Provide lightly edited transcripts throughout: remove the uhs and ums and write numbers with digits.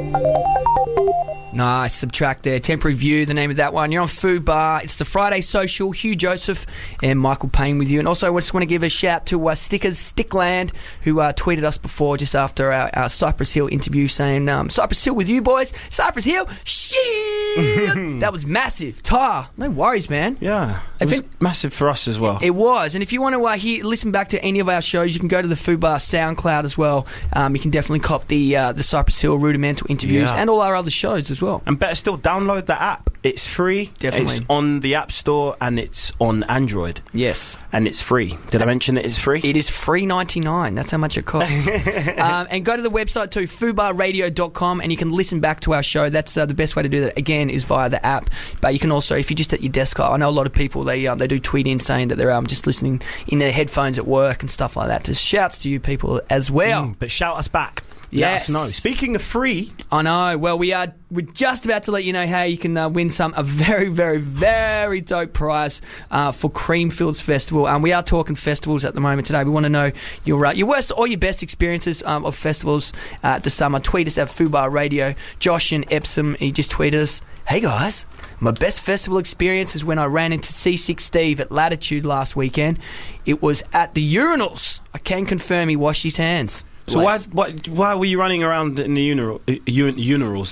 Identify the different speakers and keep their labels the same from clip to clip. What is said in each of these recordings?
Speaker 1: Nice, subtract there. Temporary View, the name of that one. You're on Food Bar. It's the Friday Social. Hugh Joseph and Michael Payne with you. And also, I just want to give a shout to Stickers Stickland, who tweeted us before, just after our Cypress Hill interview, saying, Cypress Hill with you, boys. Cypress Hill, shit! That was massive. Tar, no worries, man.
Speaker 2: Yeah, it was massive for us as well.
Speaker 1: It was. And if you want to listen back to any of our shows, you can go to the Food Bar SoundCloud as well. You can definitely cop the Cypress Hill Rudimental interviews and all our other shows as well.
Speaker 2: And better still, download the app. It's free.
Speaker 1: Definitely.
Speaker 2: It's on the App Store and it's on Android.
Speaker 1: Yes.
Speaker 2: And it's free. Did I mention that it's free?
Speaker 1: It is free $99. That's how much it costs. And go to the website too, foodbarradio.com, and you can listen back to our show. That's the best way to do that, again, is via the app. But you can also, if you're just at your desk, I know a lot of people, they do tweet in saying that they're just listening in their headphones at work and stuff like that. Just shouts to you people as well.
Speaker 2: But shout us back.
Speaker 1: Yes.
Speaker 2: Let us know. Speaking of free,
Speaker 1: I know. Well, we're just about to let you know how you can win a very, very, very dope prize for Creamfields Festival. We are talking festivals at the moment today. We want to know your worst or your best experiences of festivals this summer. Tweet us at Fubar Radio. Josh in Epsom, he just tweeted us, "Hey guys, my best festival experience is when I ran into C6 Steve at Latitude last weekend. It was at the urinals. I can confirm he washed his hands."
Speaker 2: So why were you running around in the urinals? The urinals.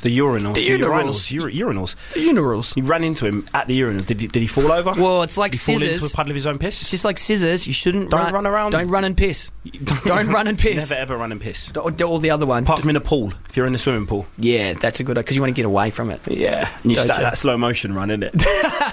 Speaker 1: You
Speaker 2: ran into him at the urinal. Did he fall over?
Speaker 1: Well, it's like
Speaker 2: did he
Speaker 1: scissors.
Speaker 2: fall into a puddle of his own piss?
Speaker 1: It's just like scissors. You shouldn't
Speaker 2: run around.
Speaker 1: Don't run and piss. Don't run and piss.
Speaker 2: Never ever run and piss.
Speaker 1: Or the other one.
Speaker 2: Apart from in a pool. If you're in the swimming pool.
Speaker 1: Yeah, that's a good one, because you want to get away from it.
Speaker 2: Yeah. And you start that slow motion run, isn't it?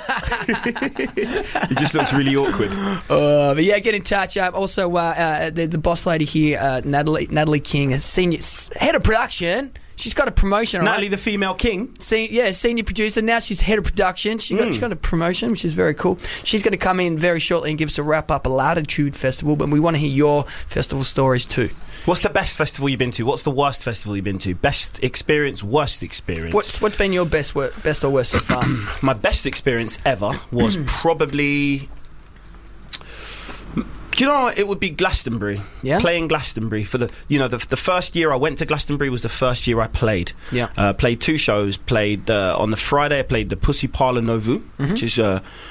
Speaker 2: It just looks really awkward.
Speaker 1: But yeah, get in touch. Also, the boss lady here, Natalie King, senior head of production. She's got a promotion.
Speaker 2: Natalie, the female king.
Speaker 1: Senior producer. Now she's head of production. She's got a promotion, which is very cool. She's going to come in very shortly and give us a wrap up of Latitude Festival. But we want to hear your festival stories too.
Speaker 2: What's the best festival you've been to? What's the worst festival you've been to? Best experience, worst experience.
Speaker 1: What's been your best or worst so far?
Speaker 2: My best experience ever was probably. Do you know what? It would be Glastonbury. Yeah. Playing Glastonbury for the first year I went to Glastonbury was the first year I played. Yeah. Played 2 shows. Played on the Friday. I played the Pussy Parlour Novu, which is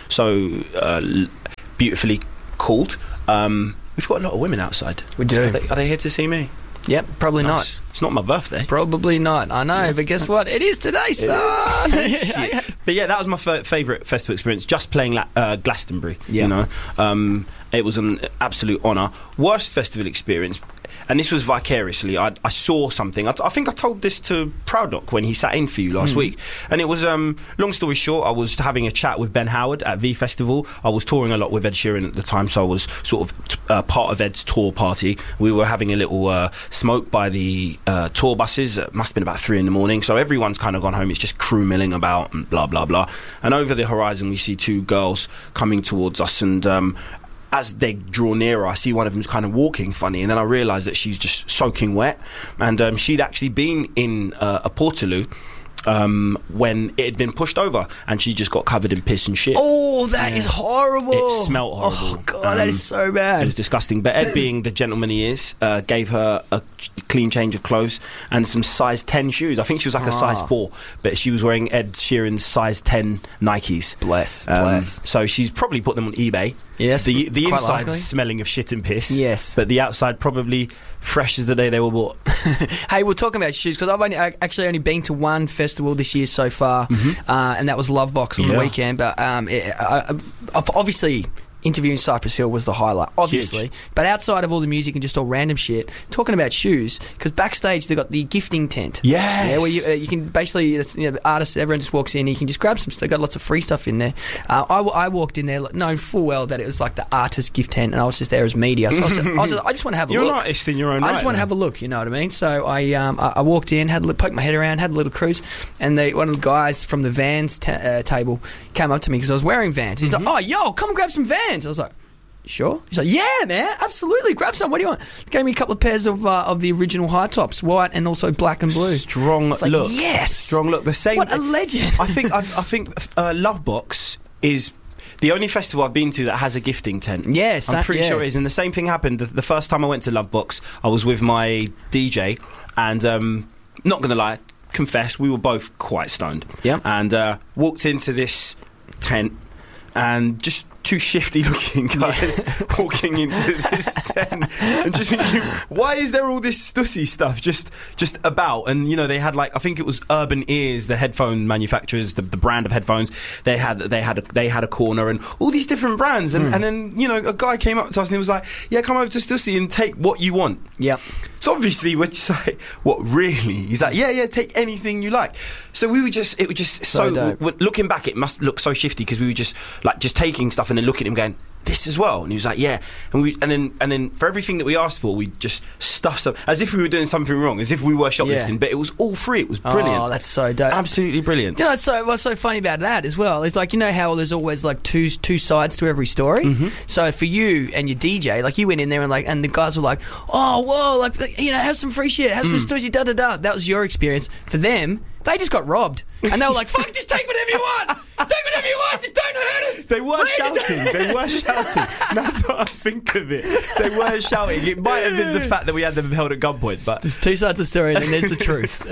Speaker 2: so beautifully called. We've got a lot of women outside.
Speaker 1: We do.
Speaker 2: Are they here to see me?
Speaker 1: Yep, probably not.
Speaker 2: It's not my birthday.
Speaker 1: Probably not. I know, but guess what? It is today, son.
Speaker 2: But yeah, that was my favourite festival experience, just playing Glastonbury. Yeah. You know, it was an absolute honour. Worst festival experience, and this was vicariously. I saw something. I think I told this to Prouddoc when he sat in for you last week. And it was, long story short, I was having a chat with Ben Howard at V Festival. I was touring a lot with Ed Sheeran at the time, so I was sort of part of Ed's tour party. We were having a little smoke by the tour buses. It must have been about 3 a.m, so everyone's kind of gone home. It's just crew milling about and blah blah blah. And over the horizon we see 2 girls coming towards us, and as they draw nearer, I see one of them's kind of walking funny, and then I realise that she's just soaking wet, and she'd actually been in a Portaloo when it had been pushed over, and she just got covered in piss and shit.
Speaker 1: Oh, that is horrible.
Speaker 2: It smelt horrible.
Speaker 1: Oh god, that is so bad.
Speaker 2: It was disgusting. But Ed, being the gentleman he is, gave her a clean change of clothes and some size 10 shoes. I think she was like a size 4, but she was wearing Ed Sheeran's size 10 Nikes.
Speaker 1: Bless.
Speaker 2: So she's probably put them on eBay.
Speaker 1: Yes,
Speaker 2: the inside
Speaker 1: likely.
Speaker 2: Smelling of shit and piss.
Speaker 1: Yes,
Speaker 2: but the outside probably fresh as the day they were bought.
Speaker 1: Hey, we're talking about shoes, because I've actually only been to one festival this year so far, and that was Lovebox on the weekend. But obviously, interviewing Cypress Hill was the highlight, obviously. Huge. But outside of all the music and just all random shit, talking about shoes, because backstage they got the gifting tent.
Speaker 2: Yes.
Speaker 1: Yeah, where you can basically, artists, everyone just walks in, you can just grab some stuff. They got lots of free stuff in there. I walked in there knowing full well that it was like the artist gift tent, and I was just there as media. So I just want to have a look.
Speaker 2: You're an artist in your own right.
Speaker 1: I just want to have a look, you know what I mean? So I walked in, poked my head around, had a little cruise, and one of the guys from the Vans table came up to me because I was wearing Vans. He's like, "Oh, yo, come and grab some Vans." I was like, "Sure?" He's like, "Yeah, man, absolutely. Grab some. What do you want?" Gave me a couple of pairs of the original high tops, white and also black and blue.
Speaker 2: Strong look.
Speaker 1: Yes,
Speaker 2: strong look. The same.
Speaker 1: What a legend.
Speaker 2: I think Lovebox is the only festival I've been to that has a gifting tent.
Speaker 1: Yes,
Speaker 2: I'm pretty sure it is. And the same thing happened the first time I went to Lovebox. I was with my DJ, and not gonna lie, confess, we were both quite stoned.
Speaker 1: Yeah.
Speaker 2: And walked into this tent, and just two shifty looking guys walking into this tent, and just thinking, why is there all this stussy stuff just about? And you know, they had, like, I think it was Urban Ears, the headphone manufacturers, the brand of headphones. They had a corner, and all these different brands, and then, you know, a guy came up to us and he was like, yeah, come over to Stussy and take what you want.
Speaker 1: Yep.
Speaker 2: So obviously we're just like, what, really? He's like, yeah, take anything you like. So it was just so looking back, it must look so shifty, because we were just taking stuff and then looking at him going, this as well. And he was like, yeah. And then for everything that we asked for, we just stuffed some, as if we were doing something wrong, as if we were shoplifting, but it was all free. It was brilliant.
Speaker 1: Oh, that's so dope.
Speaker 2: Absolutely brilliant.
Speaker 1: You know, what's so funny about that as well is, like, you know how there's always like two sides to every story? Mm-hmm. So for you and your DJ, like, you went in there and the guys were like, oh, whoa, like, you know, have some free shit, have some Stussy, da-da-da. That was your experience. For them, they just got robbed. And they were like, fuck, just take whatever you want. Take whatever you want. Just don't hurt us.
Speaker 2: They were shouting. Now that I think of it, they were shouting. It might have been the fact that we had them held at gunpoint. But
Speaker 1: there's two sides to the story, and then there's the truth.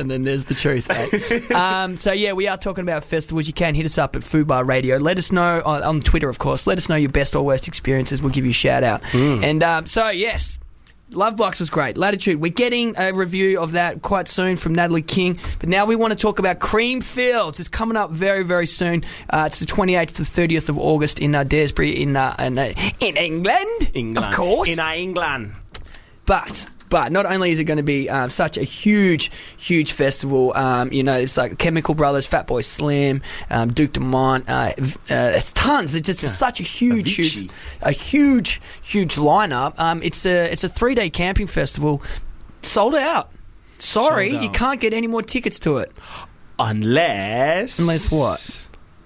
Speaker 1: So, yeah, we are talking about festivals. You can hit us up at Fubar Radio. Let us know on Twitter, of course. Let us know your best or worst experiences. We'll give you a shout out. And so, yes, Love Blocks was great. Latitude, we're getting a review of that quite soon from Natalie King. But now we want to talk about Creamfields. It's coming up very, very soon. It's the 28th to the 30th of August in Daresbury in England. Of course.
Speaker 2: In England.
Speaker 1: But not only is it going to be such a huge, huge festival, you know, it's like Chemical Brothers, Fatboy Slim, Duke Dumont, it's tons. It's just such a huge lineup. It's a 3-day camping festival, sold out. Sorry, you can't get any more tickets to it. Unless
Speaker 2: what?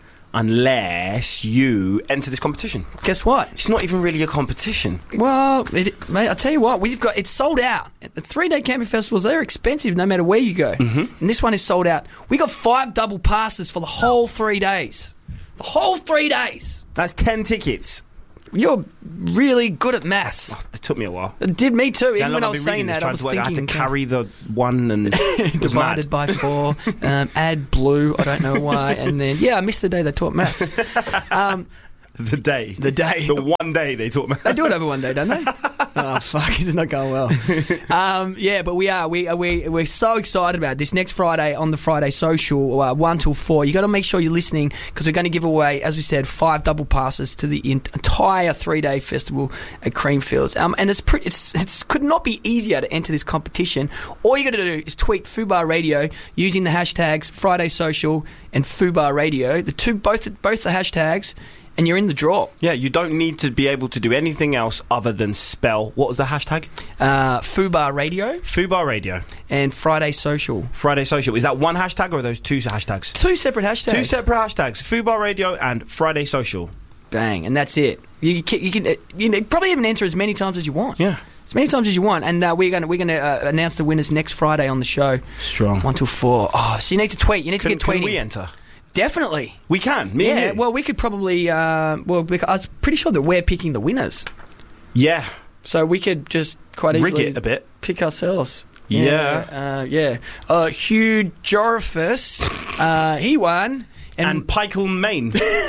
Speaker 2: Unless you enter this competition.
Speaker 1: Guess what?
Speaker 2: It's not even really a competition.
Speaker 1: Well, mate, I'll tell you what, it's sold out. The 3-day camping festivals, they're expensive no matter where you go. Mm-hmm. And this one is sold out. We got 5 double passes for the whole 3 days. The whole 3 days.
Speaker 2: That's 10 tickets.
Speaker 1: You're really good at maths.
Speaker 2: Oh, it took me a while.
Speaker 1: It did me too. Even when I was saying that, I was thinking...
Speaker 2: I had to carry the 1 and...
Speaker 1: divided by 4. Add blue. I don't know why. And then... Yeah, I missed the day they taught maths.
Speaker 2: The day. The one day they taught maths.
Speaker 1: They do it over one day, don't they? Oh, fuck. It's not going well. Yeah, but we're so excited about this. Next Friday on the Friday Social, 1 till 4. You got to make sure you're listening, because we're going to give away, as we said, 5 double passes to the entire 3-day festival at Creamfields. And it could not be easier to enter this competition. All you got to do is tweet Fubar Radio using the hashtags Friday Social and Fubar Radio. Both the hashtags. And you're in the draw. Yeah, you don't need to be able to do anything else other than spell. What was the hashtag? Fubar Radio. Fubar Radio. And Friday Social. Friday Social. Is that one hashtag or are those 2 hashtags? 2 separate hashtags. 2 separate hashtags. Fubar Radio and Friday Social. Bang, and that's it. You can probably even enter as many times as you want. Yeah. As many times as you want. And we're going to announce the winners next Friday on the show. Strong. 1 till 4. Oh, so you need to tweet. You need to get tweeting. Can we enter? Definitely. We can. Me and you. Well, we could probably... I was pretty sure that we're picking the winners. Yeah. So we could just quite easily... Rig it a bit. Pick ourselves. Yeah. Hugh Jorifus, he won. And Pikel Main.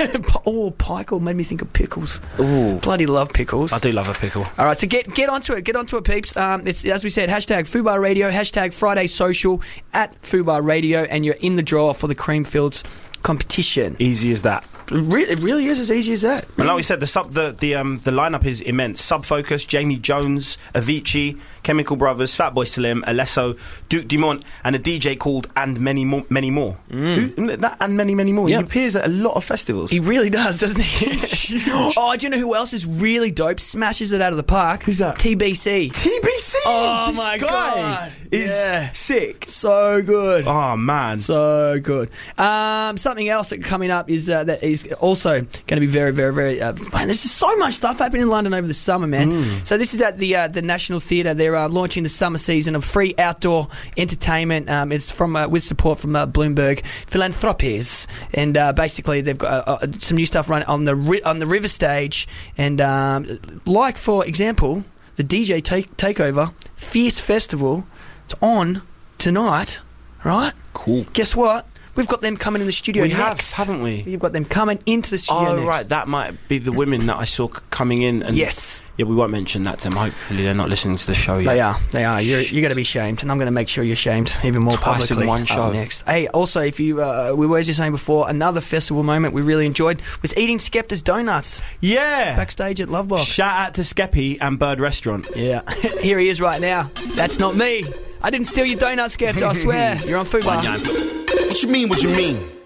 Speaker 1: Pikel made me think of pickles. Ooh. Bloody love pickles. I do love a pickle. All right, so get onto it. Get onto it, peeps. It's, as we said, hashtag Fubar Radio, hashtag Friday Social, at Fubar Radio, and you're in the draw for the Creamfields competition. Easy as that. It really is as easy as that. And like we said, the lineup is immense. Subfocus, Jamie Jones, Avicii, Chemical Brothers, Fatboy Slim, Alesso, Duke Dumont, and a DJ called And Many More. That And Many More. Yep. He appears at a lot of festivals. He really does, doesn't he? It's huge. Oh, do you know who else is really dope? Smashes it out of the park. Who's that? TBC. TBC. Oh this my god, is sick. So good. Oh man, so good. Something else that coming up is that is also going to be very, very, very... man, there's just so much stuff happening in London over the summer, man. So this is at the National Theatre. They're launching the summer season of free outdoor entertainment. It's from with support from Bloomberg Philanthropies. And basically, they've got some new stuff running on the River Stage. And like, for example, the DJ Takeover Fierce Festival. It's on tonight right?
Speaker 2: Cool.
Speaker 1: Guess what? We've got them coming in the studio next.
Speaker 2: Haven't we?
Speaker 1: You've got them coming into the studio next.
Speaker 2: Right. That might be the women that I saw coming in. And
Speaker 1: yes.
Speaker 2: Yeah, we won't mention that to them. Hopefully they're not listening to the show yet.
Speaker 1: They are. You're going to be shamed, and I'm going to make sure you're shamed even more
Speaker 2: Twice
Speaker 1: publicly.
Speaker 2: in one show.
Speaker 1: Next. Hey, also, if you, we were just saying before, another festival moment we really enjoyed was eating Skepta's donuts.
Speaker 2: Yeah.
Speaker 1: Backstage at Lovebox.
Speaker 2: Shout out to Skeppy and Bird Restaurant.
Speaker 1: Yeah. Here he is right now. That's not me. I didn't steal your donut, Skepta, I swear. You're on Fubar.
Speaker 3: What you mean?